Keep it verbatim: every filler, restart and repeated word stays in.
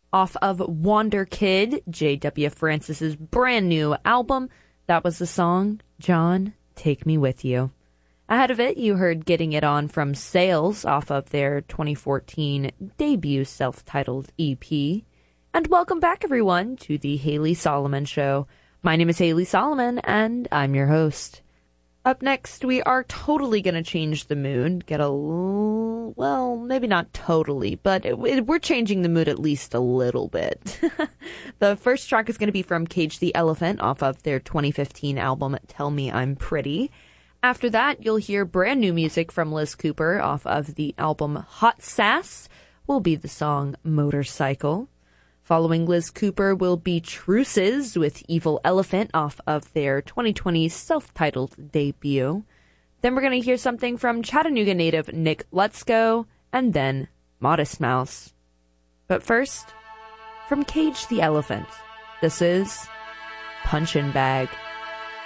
off of Wander Kid, J W. Francis's brand new album. That was the song, John, Take Me With You. Ahead of it, you heard Getting It On from Sales off of their twenty fourteen debut self-titled E P. And welcome back, everyone, to the Haley Solomon Show. My name is Haley Solomon, and I'm your host. Up next, we are totally going to change the mood, get a l- well, maybe not totally, but it, it, we're changing the mood at least a little bit. The first track is going to be from Cage the Elephant off of their twenty fifteen album, Tell Me I'm Pretty. After that, you'll hear brand new music from Liz Cooper off of the album Hot Sass, will be the song Motorcycle. Following Liz Cooper will be Truces with Evil Elephant off of their twenty twenty self-titled debut. Then we're going to hear something from Chattanooga native Nick Lutzko, and then Modest Mouse. But first, from Cage the Elephant, this is Punchin' Bag.